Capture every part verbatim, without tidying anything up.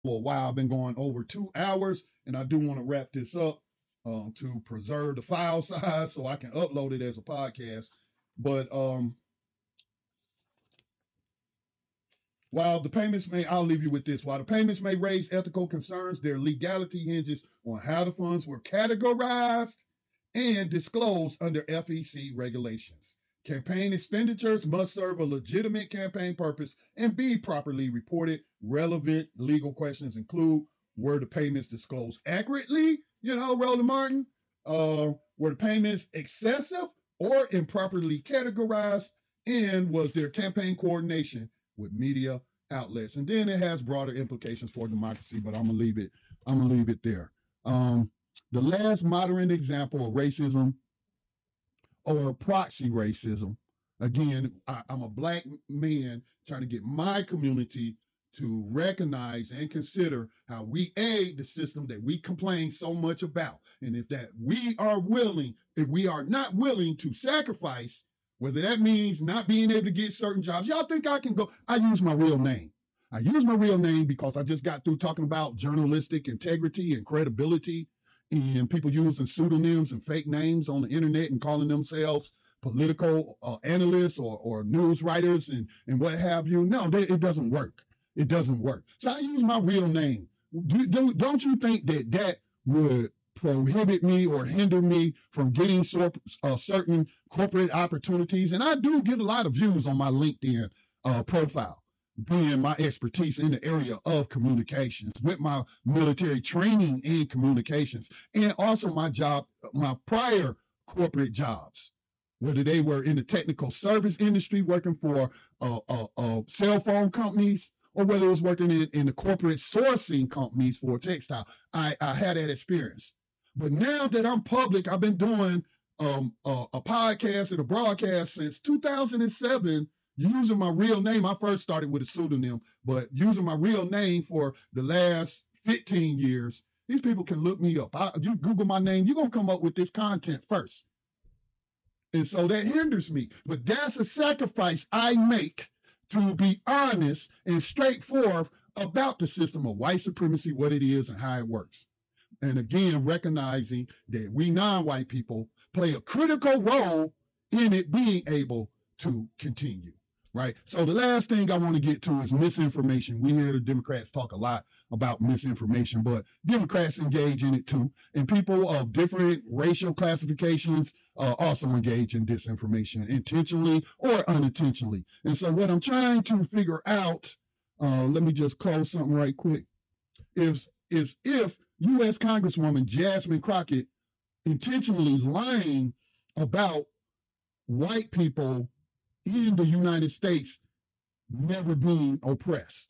For a while. I've been going over two hours, and I do want to wrap this up um, to preserve the file size so I can upload it as a podcast. But um, while the payments may, I'll leave you with this. While the payments may raise ethical concerns, their legality hinges on how the funds were categorized and disclosed under F E C regulations. Campaign expenditures must serve a legitimate campaign purpose and be properly reported. Relevant legal questions include, were the payments disclosed accurately? You know, Roland Martin. Uh, were the payments excessive or improperly categorized? And was there campaign coordination with media outlets? And then it has broader implications for democracy, but I'm gonna leave it, I'm gonna leave it there. Um, the last modern example of racism or proxy racism. Again, I, I'm a black man trying to get my community to recognize and consider how we aid the system that we complain so much about. And if that we are willing, if we are not willing to sacrifice, whether that means not being able to get certain jobs, y'all think I can go, I use my real name. I use my real name because I just got through talking about journalistic integrity and credibility, and people using pseudonyms and fake names on the internet and calling themselves political uh, analysts or, or news writers and, and what have you. No, they, it doesn't work. It doesn't work. So I use my real name. Do, do, don't you think that that would prohibit me or hinder me from getting so, uh, certain corporate opportunities? And I do get a lot of views on my LinkedIn uh, profile, being my expertise in the area of communications, with my military training in communications, and also my job, my prior corporate jobs, whether they were in the technical service industry working for uh, uh, uh, cell phone companies, or whether it was working in, in the corporate sourcing companies for textile. I, I had that experience. But now that I'm public, I've been doing um, a, a podcast and a broadcast since two thousand seven, using my real name. I first started with a pseudonym, but using my real name for the last fifteen years, these people can look me up. I, you Google my name, you're going to come up with this content first. And so that hinders me. But that's a sacrifice I make to be honest and straightforward about the system of white supremacy, what it is and how it works. And again, recognizing that we non-white people play a critical role in it being able to continue, right? So the last thing I want to get to is misinformation. We hear the Democrats talk a lot about misinformation, but Democrats engage in it too. And people of different racial classifications uh, also engage in disinformation, intentionally or unintentionally. And so what I'm trying to figure out, uh, let me just close something right quick, is, is if U S Congresswoman Jasmine Crockett intentionally lying about white people in the United States never being oppressed.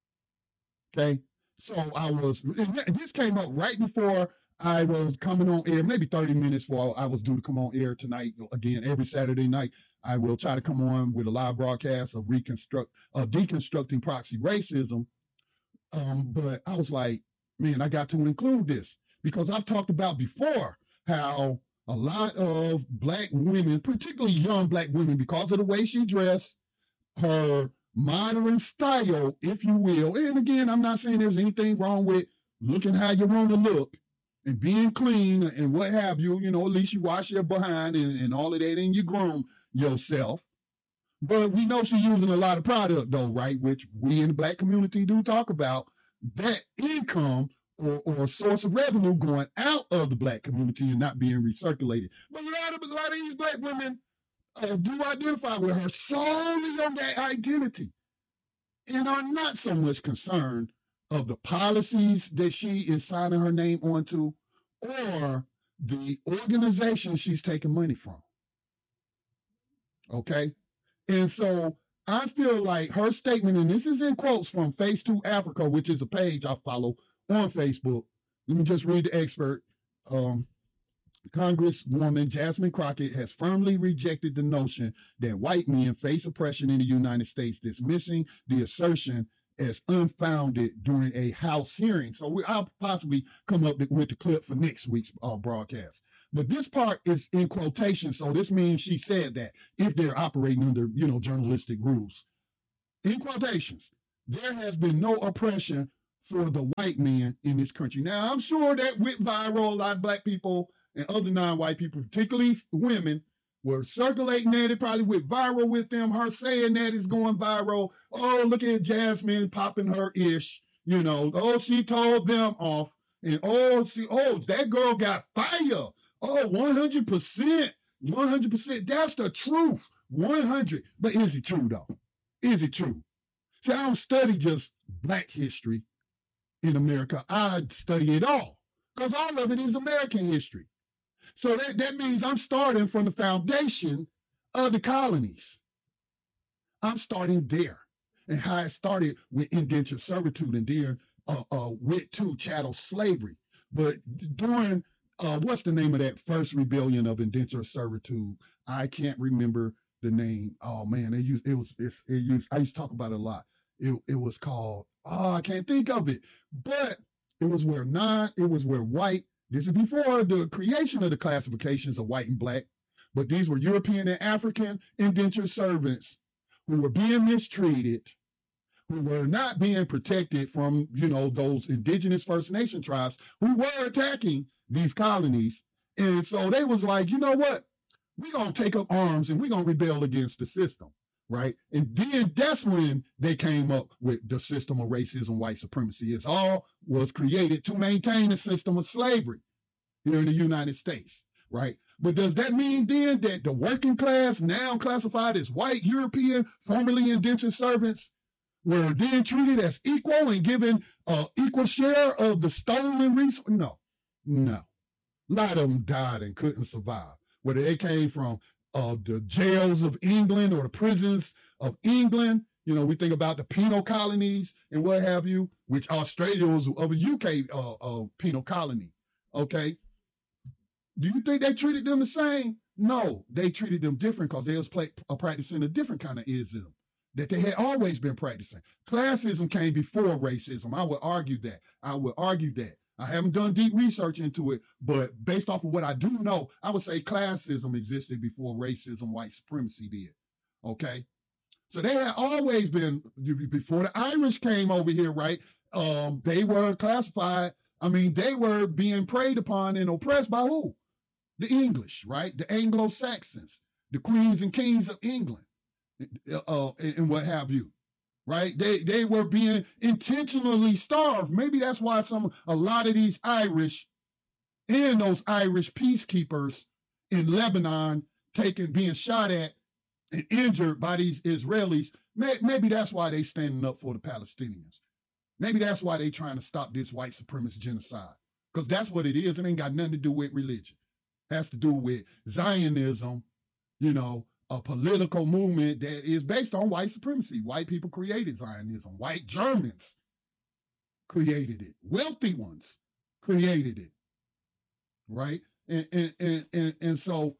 Okay. So I was, and this came up right before I was coming on air, maybe thirty minutes before I was due to come on air tonight. Again, every Saturday night, I will try to come on with a live broadcast of reconstruct, of deconstructing proxy racism. Um, but I was like, man, I got to include this because I've talked about before how a lot of black women, particularly young black women, because of the way she dressed, her modern style, if you will. And again, I'm not saying there's anything wrong with looking how you want to look and being clean and what have you. You know, at least you wash your behind and, and all of that and you groom yourself. But we know she's using a lot of product though, right? Which we in the black community do talk about. That income or, or source of revenue going out of the black community and not being recirculated. But a lot of, a lot of these black women uh, do identify with her solely on that identity and are not so much concerned of the policies that she is signing her name onto or the organization she's taking money from. Okay? And so I feel like her statement, and this is in quotes from Face two Africa, which is a page I follow on Facebook. Let me just read the expert. Um, Congresswoman Jasmine Crockett has firmly rejected the notion that white men face oppression in the United States, dismissing the assertion as unfounded during a House hearing. So we, I'll possibly come up with the clip for next week's uh, broadcast. But this part is in quotation, so this means she said that if they're operating under, you know, journalistic rules. In quotations, there has been no oppression for the white man in this country. Now, I'm sure that went viral. A lot of black people and other non-white people, particularly women, were circulating that. It probably went viral with them. Her saying that is going viral. Oh, look at Jasmine popping her ish. You know, oh, she told them off. And oh, she, oh, that girl got fire. Oh, one hundred percent. one hundred percent. That's the truth. one hundred. But is it true, though? Is it true? See, I don't study just black history in America. I study it all because all of it is American history. So that, that means I'm starting from the foundation of the colonies. I'm starting there. And how it started with indentured servitude and then uh, uh, went to chattel slavery. But during, uh, what's the name of that first rebellion of indentured servitude? I can't remember the name. Oh, man, they used, it was, it, it used, I used to talk about it a lot. It, it was called, oh, I can't think of it. But it was where non, it was where white, this is before the creation of the classifications of white and black, but these were European and African indentured servants who were being mistreated, who were not being protected from, you know, those indigenous First Nation tribes who were attacking these colonies. And so they was like, you know what? We're going to take up arms and we're going to rebel against the system, right? And then that's when they came up with the system of racism, white supremacy. It all was created to maintain a system of slavery here in the United States, right? But does that mean then that the working class, now classified as white, European, formerly indentured servants, were then treated as equal and given an equal share of the stolen resources? No, no. A lot of them died and couldn't survive. Whether they came from uh, the jails of England or the prisons of England, you know, we think about the penal colonies and what have you, which Australia was of a U K uh, uh, penal colony, okay? Do you think they treated them the same? No, they treated them different because they was play, uh, practicing a different kind of ism that they had always been practicing. Classism came before racism. I would argue that. I would argue that. I haven't done deep research into it, but based off of what I do know, I would say classism existed before racism, white supremacy did, okay? So they had always been, before the Irish came over here, right, um, they were classified, I mean, they were being preyed upon and oppressed by who? The English, right? The Anglo-Saxons, the queens and kings of England, uh, and what have you, right? They they were being intentionally starved. Maybe that's why some a lot of these Irish and those Irish peacekeepers in Lebanon taken, being shot at and injured by these Israelis, may, maybe that's why they standing up for the Palestinians. Maybe that's why they trying to stop this white supremacist genocide, because that's what it is. It ain't got nothing to do with religion. Has to do with Zionism, you know, a political movement that is based on white supremacy. White people created Zionism. White Germans created it. Wealthy ones created it, right? And, and, and, and, and so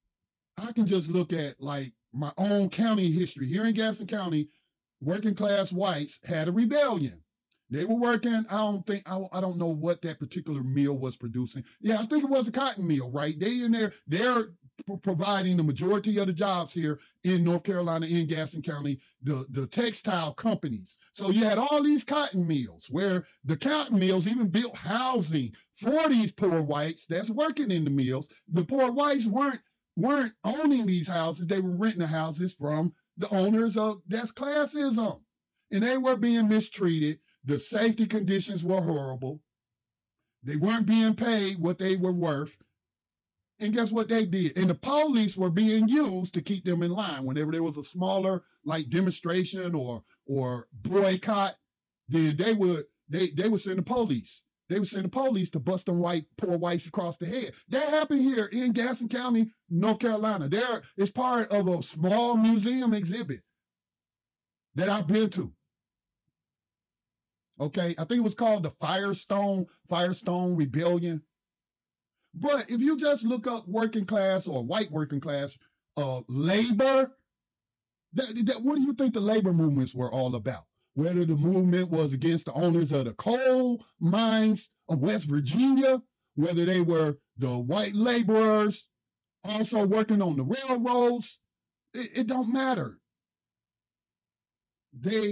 I can just look at like my own county history. Here in Gaston County, working class whites had a rebellion. They were working, I don't think, I, I don't know what that particular mill was producing. Yeah, I think it was a cotton mill, right? They in there, they're providing the majority of the jobs here in North Carolina, in Gaston County, the, the textile companies. So you had all these cotton mills where the cotton mills even built housing for these poor whites that's working in the mills. The poor whites weren't, weren't owning these houses. They were renting the houses from the owners of, that's classism. And they were being mistreated. The safety conditions were horrible. They weren't being paid what they were worth. And guess what they did? And the police were being used to keep them in line. Whenever there was a smaller like demonstration or or boycott, then they would they they would send the police. They would send the police to bust them white poor whites across the head. That happened here in Gaston County, North Carolina. There is part of a small museum exhibit that I've been to. Okay, I think it was called the Firestone, Firestone Rebellion. But if you just look up working class or white working class uh, labor, that, that, what do you think the labor movements were all about? Whether the movement was against the owners of the coal mines of West Virginia, whether they were the white laborers also working on the railroads, it, it don't matter. They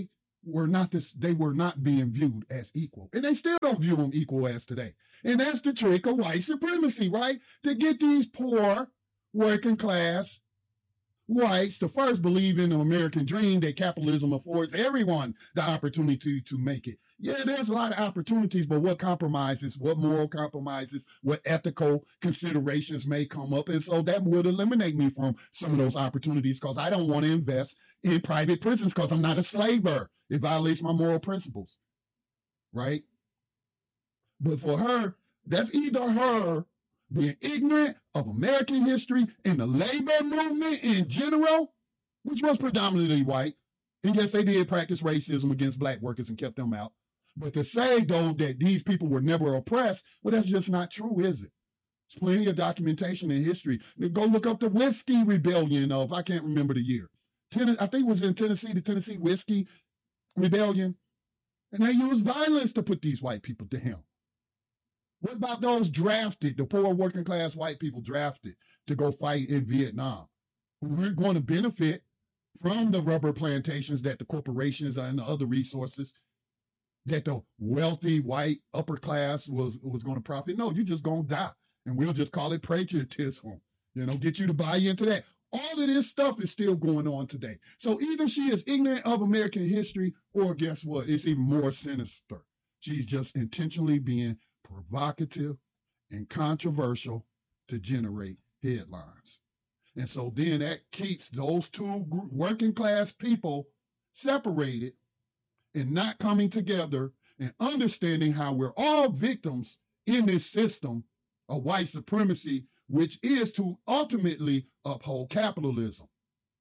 were not this, they were not being viewed as equal. And they still don't view them equal as today. And that's the trick of white supremacy, right? To get these poor, working class whites to first believe in the American dream that capitalism affords everyone the opportunity to make it. Yeah, there's a lot of opportunities, but what compromises, what moral compromises, what ethical considerations may come up. And so that would eliminate me from some of those opportunities because I don't want to invest in private prisons because I'm not a slaver. It violates my moral principles, right? But for her, that's either her being ignorant of American history and the labor movement in general, which was predominantly white. And yes, they did practice racism against black workers and kept them out. But to say, though, that these people were never oppressed, well, that's just not true, is it? There's plenty of documentation in history. Go look up the Whiskey Rebellion of, I can't remember the year. Ten- I think it was in Tennessee, the Tennessee Whiskey Rebellion. And they used violence to put these white people down. What about those drafted, the poor working class white people drafted to go fight in Vietnam, who weren't going to benefit from the rubber plantations that the corporations and the other resources that the wealthy white upper class was, was going to profit? No, you're just going to die. And we'll just call it patriotism, you know, get you to buy into that. All of this stuff is still going on today. So either she is ignorant of American history, or guess what? It's even more sinister. She's just intentionally being provocative and controversial to generate headlines. And so then that keeps those two working class people separated and not coming together and understanding how we're all victims in this system of white supremacy, which is to ultimately uphold capitalism.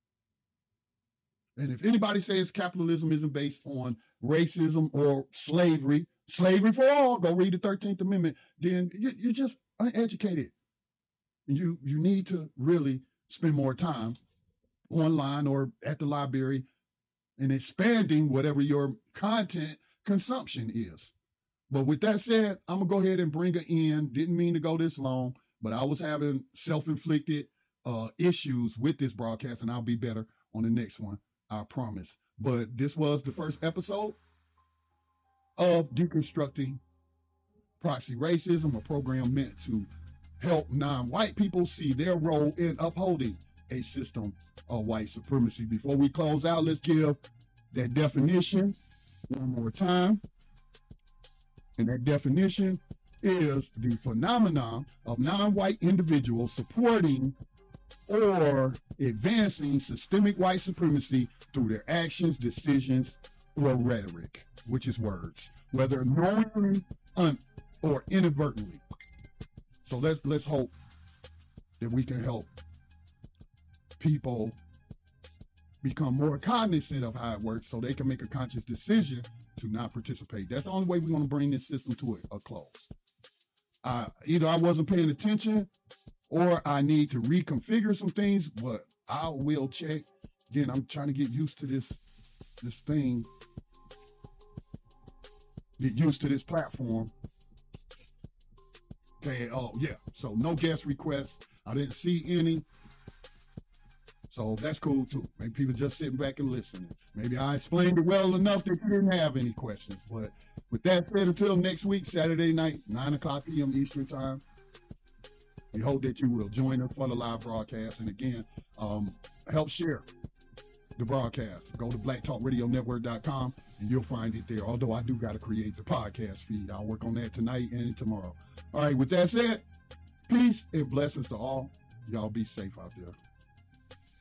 And if anybody says capitalism isn't based on racism or slavery, slavery for all, go read the thirteenth Amendment, then you're just uneducated. And you, you need to really spend more time online or at the library and expanding whatever your content consumption is. But with that said, I'm going to go ahead and bring it in. Didn't mean to go this long, but I was having self-inflicted uh, issues with this broadcast, and I'll be better on the next one, I promise. But this was the first episode of Deconstructing Proxy Racism, a program meant to help non-white people see their role in upholding a system of white supremacy. Before we close out, let's give that definition one more time. And that definition is the phenomenon of non-white individuals supporting or advancing systemic white supremacy through their actions, decisions, or rhetoric, which is words, whether knowingly un- or inadvertently. So let's let's hope that we can help people become more cognizant of how it works so they can make a conscious decision to not participate. That's the only way we're going to bring this system to a, a close. Uh, either I wasn't paying attention or I need to reconfigure some things, but I will check. Again, I'm trying to get used to this, this thing, get used to this platform. Okay, oh yeah, so no guest requests. I didn't see any. So that's cool too. Maybe people just sitting back and listening. Maybe I explained it well enough that you didn't have any questions. But with that said, until next week, Saturday night, nine o'clock p.m. Eastern time, we hope that you will join us for the live broadcast. And again, um, help share the broadcast. Go to black talk radio network dot com and you'll find it there. Although I do got to create the podcast feed. I'll work on that tonight and tomorrow. All right, with that said, peace and blessings to all. Y'all be safe out there.